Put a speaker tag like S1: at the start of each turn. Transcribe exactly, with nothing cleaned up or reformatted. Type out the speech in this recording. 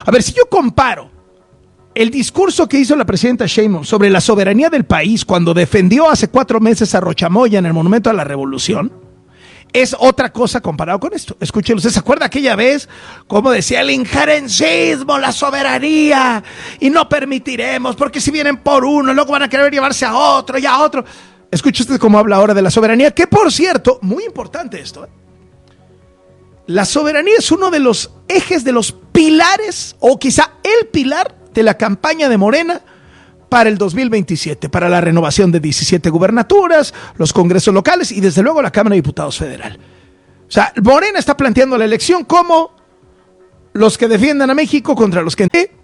S1: A ver, si yo comparo el discurso que hizo la presidenta Sheinbaum sobre la soberanía del país cuando defendió hace cuatro meses a Rochamoya en el Monumento a la Revolución, es otra cosa comparado con esto. Escúchelo, ¿usted se acuerda aquella vez cómo decía el injerencismo, la soberanía, y no permitiremos, porque si vienen por uno, luego van a querer llevarse a otro y a otro? Escuche usted cómo habla ahora de la soberanía, que por cierto, muy importante esto, ¿eh? La soberanía es uno de los ejes, de los pilares, o quizá el pilar de la campaña de Morena para el dos mil veintisiete, para la renovación de diecisiete gubernaturas, los congresos locales y desde luego la Cámara de Diputados Federal. O sea, Morena está planteando la elección como los que defiendan a México contra los que